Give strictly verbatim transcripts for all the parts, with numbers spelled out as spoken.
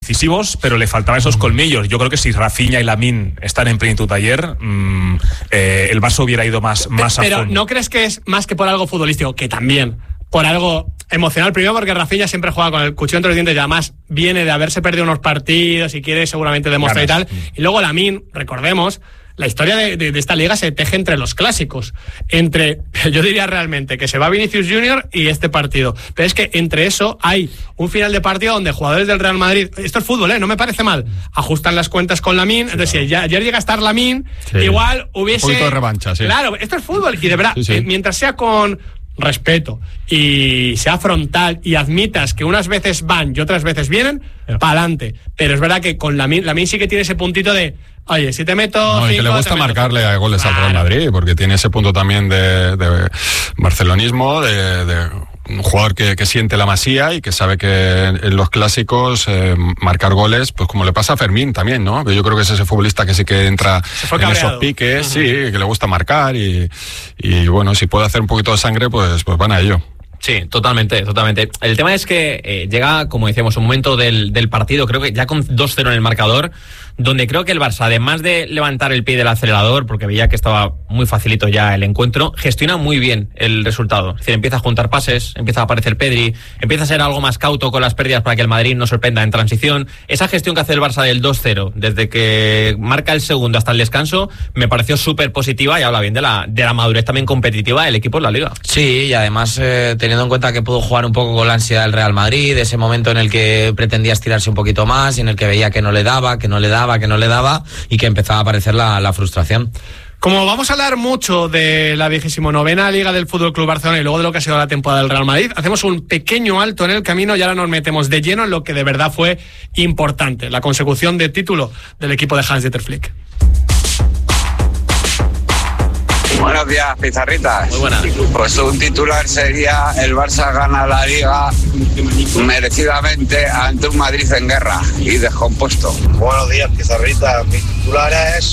decisivos, pero le faltaban esos colmillos. Yo creo que si Rafinha y Lamine están en plenitud ayer, mmm, eh, el Barça hubiera ido más, más a pero, fondo. Pero ¿no crees que es más que por algo futbolístico? Que también, por algo emocional. Primero porque Rafinha siempre juega con el cuchillo entre los dientes y además viene de haberse perdido unos partidos y quiere seguramente demostrar claro. y tal. Y luego Lamine, recordemos, la historia de, de, de esta liga se teje entre los clásicos. Entre, yo diría realmente, que se va Vinicius Junior y este partido. Pero es que entre eso hay un final de partido donde jugadores del Real Madrid, esto es fútbol, ¿eh? No me parece mal, ajustan las cuentas con Lamine. Sí, entonces, si ya, ayer llega a estar Lamine, sí. igual hubiese... Un poquito de revancha, sí. Claro, esto es fútbol. Y de verdad, sí, sí. Eh, mientras sea con respeto y sea frontal y admitas que unas veces van y otras veces vienen, pa'lante. Pero es verdad que con Lamine, Lamine sí que tiene ese puntito de oye, si te meto no, cinco, y que le gusta marcarle a goles claro. al Real Madrid, porque tiene ese punto también de, de barcelonismo, de, de un jugador que, que siente la masía y que sabe que en los clásicos eh, marcar goles, pues como le pasa a Fermín también, ¿no? Que yo creo que es ese futbolista que sí que entra en cabreado. Esos piques, uh-huh. sí, que le gusta marcar y, y bueno, si puede hacer un poquito de sangre, pues, pues van a ello. Sí, totalmente, totalmente. El tema es que eh, llega, como decíamos, un momento del, del partido, creo que ya con dos cero en el marcador, donde creo que el Barça, además de levantar el pie del acelerador, porque veía que estaba muy facilito ya el encuentro, gestiona muy bien el resultado. Es decir, empieza a juntar pases, empieza a aparecer Pedri, empieza a ser algo más cauto con las pérdidas para que el Madrid no sorprenda en transición. Esa gestión que hace el Barça del dos cero, desde que marca el segundo hasta el descanso, me pareció súper positiva y habla bien de la, de la madurez también competitiva del equipo en la Liga. Sí, y además eh, teniendo en cuenta que pudo jugar un poco con la ansiedad del Real Madrid, ese momento en el que pretendía estirarse un poquito más y en el que veía que no le daba, que no le daba, que no le daba y que empezaba a aparecer la, la frustración. Como vamos a hablar mucho de la vigésimo novena Liga del Fútbol Club Barcelona y luego de lo que ha sido la temporada del Real Madrid, hacemos un pequeño alto en el camino y ahora nos metemos de lleno en lo que de verdad fue importante, la consecución de título del equipo de Hans-Dieter Flick. Buenos días, pizarritas. Muy buenas. Pues un titular sería: el Barça gana la Liga merecidamente ante un Madrid en guerra y descompuesto. Buenos días, pizarritas. Mi titular es: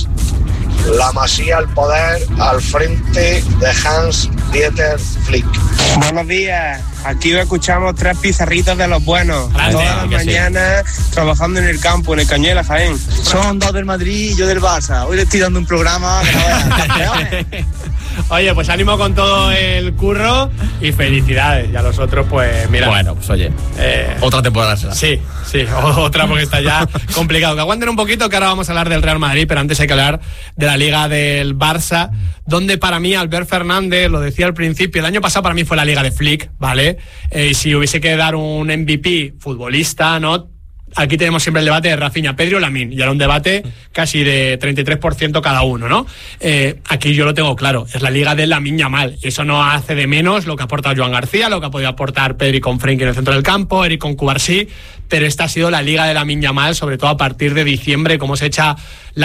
la Masía al poder al frente de Hans-Dieter Flick. Buenos días. Aquí escuchamos tres pizarritos de los buenos. Grande, todas las mañanas sí. Trabajando en el campo, en el Cañuela, Jaén. Son dos del Madrid y yo del Barça. Hoy le estoy dando un programa que no veas. Oye, pues ánimo con todo el curro y felicidades. Y a los otros, pues mira. Bueno, pues oye, eh, otra temporada será. Sí, sí, otra porque está ya complicado. Que aguanten un poquito, que ahora vamos a hablar del Real Madrid, pero antes hay que hablar de la Liga del Barça, donde para mí Albert Fernández, lo decía al principio, el año pasado para mí fue la Liga de Flick, ¿vale? Eh, y si hubiese que dar un M V P futbolista, ¿no? Aquí tenemos siempre el debate de Rafinha, Pedri o Lamine, y era un debate casi de treinta y tres por ciento cada uno, ¿no? Eh, aquí yo lo tengo claro, es la Liga de Lamine Yamal, y eso no hace de menos lo que ha aportado Joan García, lo que ha podido aportar Pedri con Frenkie en el centro del campo, Eric con Cubarsí, pero esta ha sido la Liga de Lamine Yamal, sobre todo a partir de diciembre, cómo se echa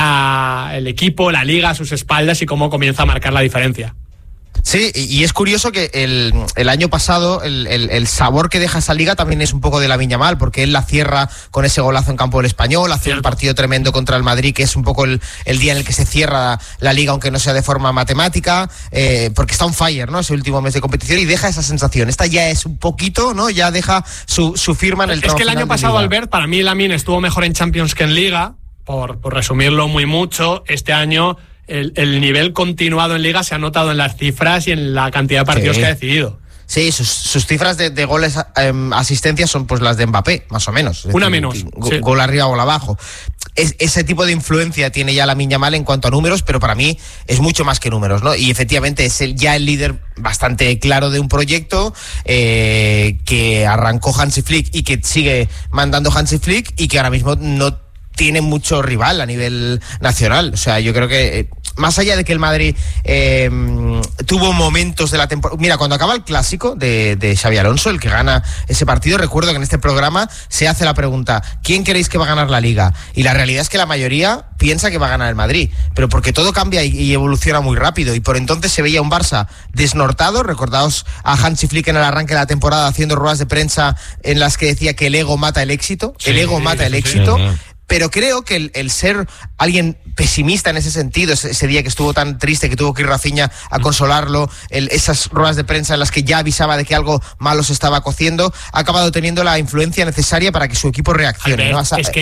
la, el equipo, la Liga a sus espaldas y cómo comienza a marcar la diferencia. Sí, y es curioso que el, el año pasado el, el, el sabor que deja esa liga también es un poco de Lamine Yamal, porque él la cierra con ese golazo en campo del Español, hace Cierto. un partido tremendo contra el Madrid, que es un poco el, el día en el que se cierra la liga, aunque no sea de forma matemática, eh, porque está on fire, ¿no? Ese último mes de competición y deja esa sensación. Esta ya es un poquito, ¿no? Ya deja su, su firma en el tramo final. Es que el año pasado, liga. Albert, para mí Lamine estuvo mejor en Champions que en Liga, por, por resumirlo muy mucho. Este año El, el nivel continuado en Liga se ha notado en las cifras y en la cantidad de partidos sí. que ha decidido. Sí, sus, sus cifras de, de goles, eh, asistencias son pues las de Mbappé, más o menos. Una decir, menos. Go, sí. Gol arriba, gol abajo. Es, ese tipo de influencia tiene ya Lamine Yamal en cuanto a números, pero para mí es mucho más que números, ¿no? Y efectivamente es el, ya el líder bastante claro de un proyecto eh, que arrancó Hansi Flick y que sigue mandando Hansi Flick y que ahora mismo no tiene mucho rival a nivel nacional. O sea, yo creo que eh, más allá de que el Madrid eh, tuvo momentos de la temporada... Mira, cuando acaba el clásico de, de Xabi Alonso, el que gana ese partido, recuerdo que en este programa se hace la pregunta: ¿quién creéis que va a ganar la Liga? Y la realidad es que la mayoría piensa que va a ganar el Madrid, pero porque todo cambia y, y evoluciona muy rápido, y por entonces se veía un Barça desnortado. Recordaos a Hansi Flick en el arranque de la temporada haciendo ruedas de prensa en las que decía que el ego mata el éxito, sí, el ego mata el éxito. Sí, sí. Pero creo que el, el ser alguien pesimista en ese sentido, ese, ese día que estuvo tan triste, que tuvo que ir Rafinha a consolarlo, el, esas ruedas de prensa en las que ya avisaba de que algo malo se estaba cociendo, ha acabado teniendo la influencia necesaria para que su equipo reaccione, Albert, ¿no? Hasta, es que